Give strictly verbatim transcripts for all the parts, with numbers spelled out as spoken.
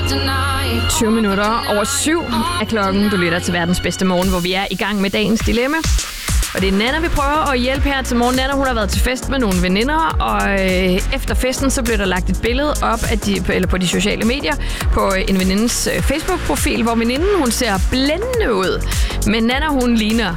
tyve minutter over syv er klokken. Du lytter til verdens bedste morgen, hvor vi er i gang med dagens dilemma. Og det er Nana, vi prøver at hjælpe her til morgen. Nana, hun har været til fest med nogle veninder, og øh, efter festen, så blev der lagt et billede op af de, eller på de sociale medier på en venindes øh, Facebook-profil, hvor veninden, hun ser blændende ud. Men Nana, hun ligner...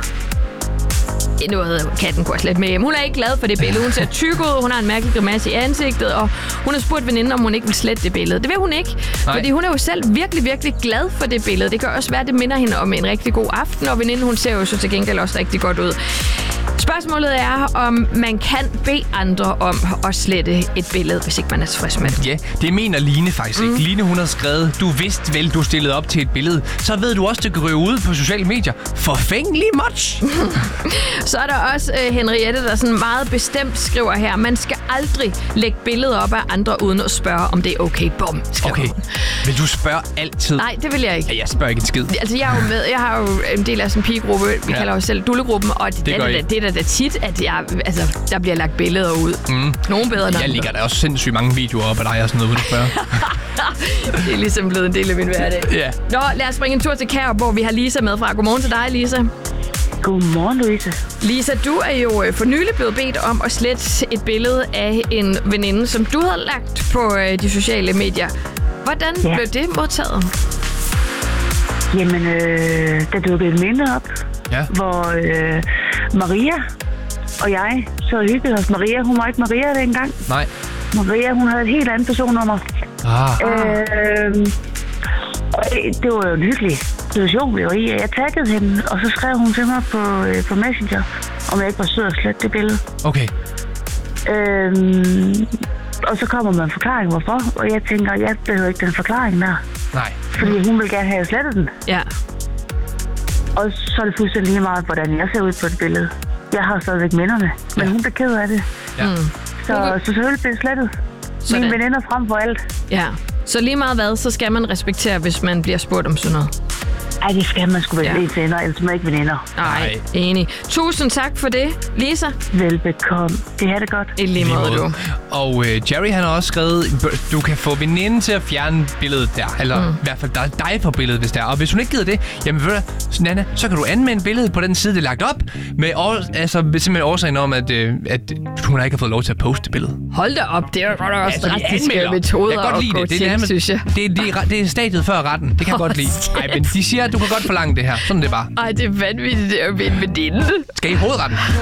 Nu havde katten kunne slet med hjem. Hun er ikke glad for det billede. Hun ser tyk ud, hun har en mærkelig grimasse i ansigtet, og hun har spurgt veninden, om hun ikke vil slette det billede. Det vil hun ikke, Nej. fordi hun er jo selv virkelig, virkelig glad for det billede. Det kan også være, at det minder hende om en rigtig god aften, og veninden, hun ser jo så til gengæld også rigtig godt ud. Spørgsmålet er, om man kan bede andre om at slette et billede, hvis ikke man er tilfreds med det. Ja, det mener Line faktisk ikke. Mm. Line, hun har skrevet, du vidste vel, du stillede op til et billede. Så ved du også, det kan ryge ud på sociale medier. Forfængelig much! Så er der også uh, Henriette, der sådan meget bestemt skriver her, man skal aldrig lægge billeder op af andre, uden at spørge, om det er okay. Bum, okay. Hun. Vil du spørge altid? Nej, det vil jeg ikke. Ja, jeg spørger ikke en skid. Altså, jeg, er jo med, jeg har jo en del af sådan en pigegruppe, vi ja. kalder os selv Dullegruppen, og det, det, det, det, det er da tit, at jeg, altså, der bliver lagt billeder ud. Mm. Nogle bedre end Jeg andre. ligger der også sindssygt mange videoer op af dig og sådan noget, uden at spørge. Det er ligesom blevet en del af min hverdag. Ja. Nå, lad os springe en tur til Kærup, hvor vi har Lisa med fra. Godmorgen til dig, Lisa. Godmorgen, Louise. Lisa, du er jo for nylig blevet bedt om at slette et billede af en veninde, som du havde lagt på de sociale medier. Hvordan ja. blev det modtaget? Jamen, øh, der dukkede et minde op, ja. hvor øh, Maria og jeg så hyggede hos Maria. Hun var ikke Maria dengang. Nej. Maria, hun havde et helt andet personnummer. Ah. Øh, og det var jo en hyggelig situation, vi var i. Jeg taggede hende, og så skrev hun til mig på, øh, på Messenger, om jeg ikke var sød at slette det billede. Okay. Øh, og så kommer man en forklaring, hvorfor. Og jeg tænker, jeg behøver ikke den forklaring der. Nej. Fordi hun vil gerne have slettet den. Ja. Og så er det fuldstændig lige meget, hvordan jeg ser ud på det billede. Jeg har stadigvæk minderne, men ja. hun bliver ked af det. Ja. Mm. Så, okay. så selvfølgelig bliver det slettet. Sådan. Mine veninder frem for alt. Ja. Så lige meget hvad, så skal man respektere, hvis man bliver spurgt om sådan noget. Ej, det skal man sgu være ja. venner, ellers man ikke veninder. Nej, enig. Tusind tak for det, Lisa. Velbekomme. Det er det godt. I lige måde, du. Og uh, Jerry, han har også skrevet, du kan få veninden til at fjerne billedet der. Eller mm. i hvert fald der er dig på billedet, hvis der er. Og hvis hun ikke gider det, jamen ved du, Nana, så kan du anmelde billedet på den side, det er lagt op. Med år, altså simpelthen årsagen om, at, uh, at hun ikke har fået lov til at poste billedet. Hold da op, det er jo også altså, drastiske metoder at gå det. til, Det er, synes jeg. Det, det, det, det er stadiet før retten. Det kan jeg godt lide. Ej, men de siger, at du kan godt forlange det her. Sådan det bare. Ej, det er vanvittigt, det er jo min veninde. Skal I hovedretten?